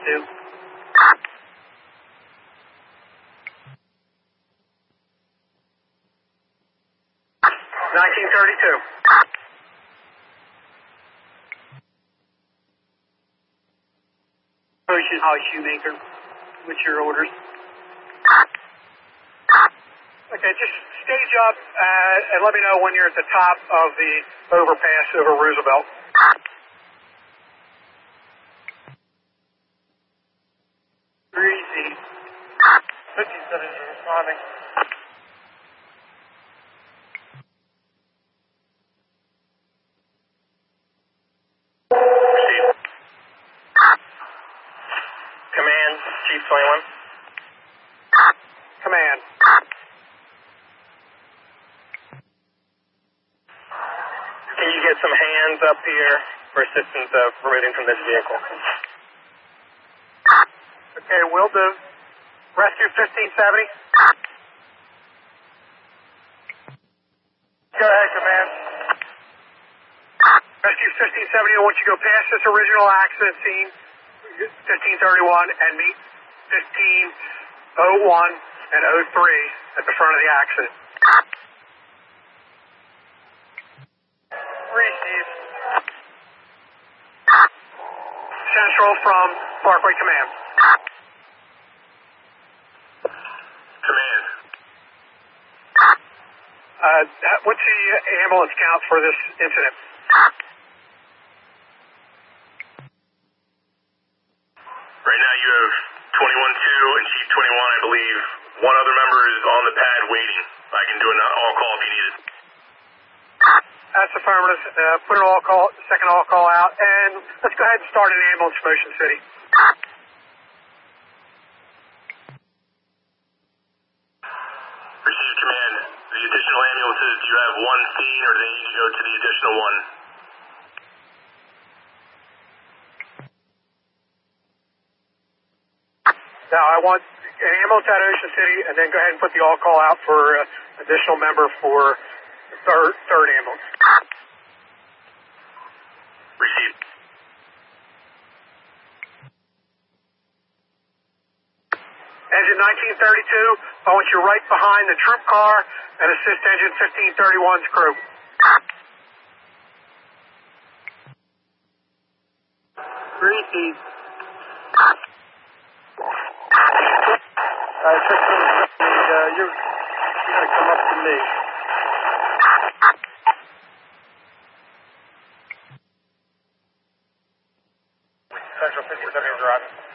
1932. 1932. Ocean Holly Shoemaker, what's your orders? Okay, just stage up and let me know when you're at the top of the overpass over Roosevelt. Easy. 57 is responding. Receive. Command, Chief 21. Command. Can you get some hands up here for assistance of removing from this vehicle? Okay, will do. Rescue 1570. Go ahead, Command. Rescue 1570, I want you to go past this original accident scene, 1531, and meet 1501 and 03 at the front of the accident. Receive. Central from Parkway Command. Command. What's the ambulance count for this incident? Right now you have 21-2 and Chief 21, I believe. One other member is on the pad waiting. I can do an all-call if you need it. That's affirmative. Put an all-call, second all-call out, and let's go ahead and start an ambulance for Ocean City. Receive command. The additional ambulances, do you have one scene or do they need to go to the additional one? Now, I want an ambulance out of Ocean City, and then go ahead and put the all-call out for additional member for the third ambulance. Receive. Engine 1932, I want you right behind the troop car and assist engine 1531's crew. Receive. 15, you're going to come up to me. Central 57 is arriving.